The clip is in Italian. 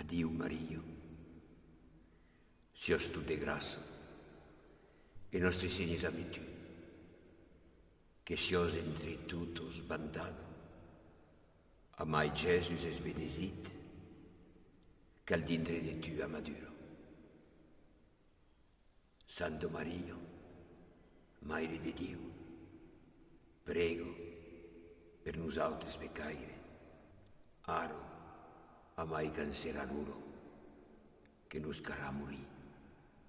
Dio Mario, sios tu de graça, e nostri segnes ami tu, che sios entre tutos bandado, amai Jesus es benesit, cal dintre de tu amaduro. Santo Mario, Maire de Dio, prego per nosaltres peccaire, aro, amai cancerà l'uro, che nos carà morir.